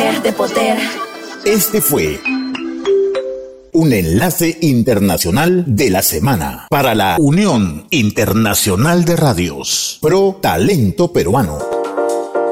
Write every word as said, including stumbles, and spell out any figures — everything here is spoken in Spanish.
poder, de poder. Este fue un enlace internacional de la semana para la Unión Internacional de Radios Pro Talento Peruano.